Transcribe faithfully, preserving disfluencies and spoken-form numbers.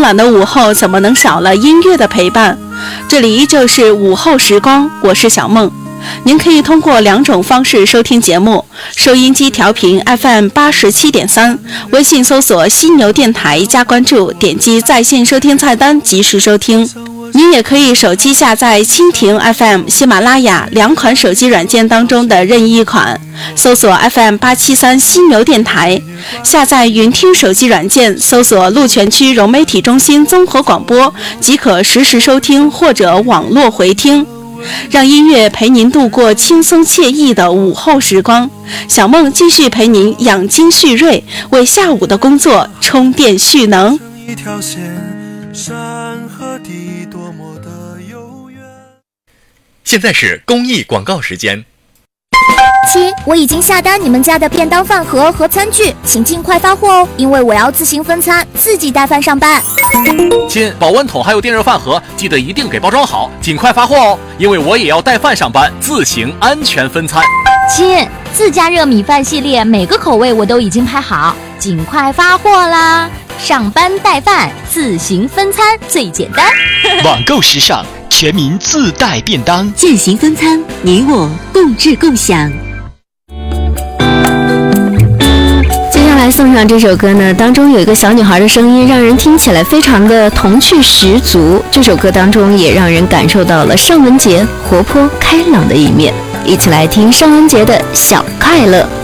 懒的午后怎么能少了音乐的陪伴？这里依旧是午后时光，我是小梦。您可以通过两种方式收听节目：收音机调频 F M 八十七点三，微信搜索犀牛电台加关注，点击在线收听菜单及时收听。您也可以手机下载蜻蜓 F M、喜马拉雅两款手机软件当中的任意一款，搜索 F M 八七三犀牛电台，下载云听手机软件，搜索鹿泉区融媒体中心综合广播，即可实时收听或者网络回听。让音乐陪您度过轻松惬意的午后时光，小梦继续陪您养精蓄锐，为下午的工作充电蓄能。一条线，山和地多么的悠远。现在是公益广告时间。 亲，我已经下单你们家的便当饭盒和餐具，请尽快发货哦，因为我要自行分餐，自己带饭上班。 亲，保温桶还有电热饭盒，记得一定给包装好，尽快发货哦，因为我也要带饭上班，自行安全分餐。 亲，自加热米饭系列每个口味我都已经拍好，尽快发货啦！上班带饭，自行分餐最简单。 网购时尚，全民自带便当， 践行分餐，你我共治共享。接下来送上这首歌呢，当中有一个小女孩的声音，让人听起来非常的童趣十足。这首歌当中也让人感受到了尚雯婕活泼开朗的一面。一起来听尚雯婕的小快乐。